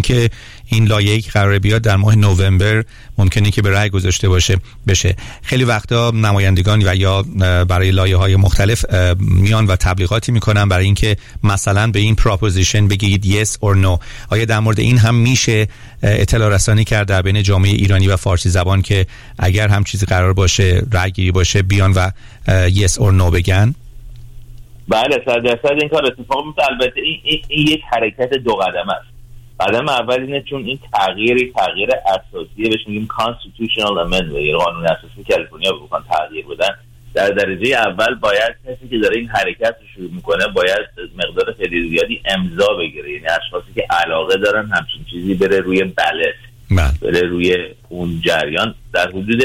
که این لایحه‌ای که قراره بیاد در ماه نوامبر ممکنه که به رأی گذاشته بشه. خیلی وقتا نمایندگان و یا برای لایحه‌های مختلف میان و تبلیغاتی میکنن برای اینکه مثلا به این پروپوزیشن بگید yes or no. آیا در مورد این هم میشه اطلاع رسانی کرد در بین جامعه ایرانی و فارسی زبان که اگر هم چیزی قرار باشه رأی گیری باشه بیان و yes or no بگن؟ بله 100% این کار اتفاق میفته. البته این یک حرکت دو قدم است. قدم اول اینه چون این تغییر اساسیه، بهش میگیم constitutional amendment، یعنی قانون اساسی کالیفرنیا بخوان تغییر بدن. در درجه اول باید کسی که داره این حرکت رو شروع میکنه باید مقدار خیلی زیادی امضا بگیره، یعنی اشخاصی که علاقه دارن همچین چیزی بره روی بلت، بره روی اون جریان. در حدود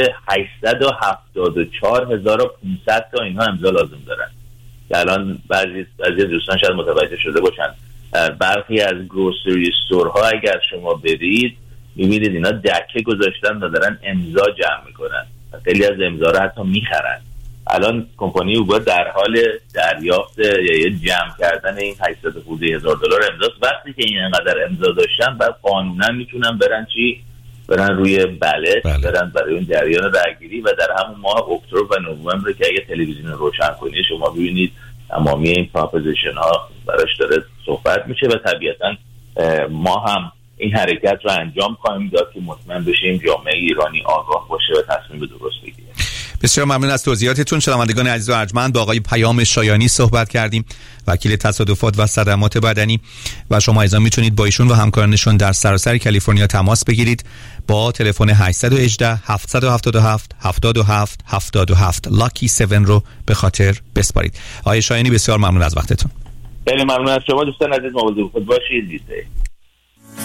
874,500 تا اینها امضا لازم دارن که الان بعضی دوستان شاید متوجه شده باشن. برخی از گروسری استورها اگر شما برید میبینید اینا دکه گذاشتن و دارن امضا جمع میکنن، خیلی از امضا رو حتی میخرن. الان کمپانی اوبر در حال دریافت یا جمع کردن این 800,000 دلار امضاست. وقتی که این انقدر امضا داشتن بعد قانونا میتونن برن روی بلت، برن برای اون جریان رأیگیری و در همون ماه اکتبر و نوامبر که اگه تلویزیون روشن کنید شما ببینید تمامی این پروپوزیشن ها براش داره صحبت میشه و طبیعتا ما هم این حرکت رو انجام خواهیم داد که مطمئن بشیم جامعه ایرانی آگاه باشه و تصمیم درست بگیره. بسیار ممنون از توضیحاتتون. شنوندگان عزیز و ارجمند، با آقای پیام شایانی صحبت کردیم، وکیل تصادفات و صدمات بدنی، و شما ایضا میتونید با ایشون و همکارانشون در سراسر کالیفرنیا تماس بگیرید با تلفن 818 777 77 77. لاکی 7 رو به خاطر بسپارید. آقای شایانی بسیار ممنون از وقتتون. خیلی ممنون از شما دوستان عزیز. مواظب خود باشید.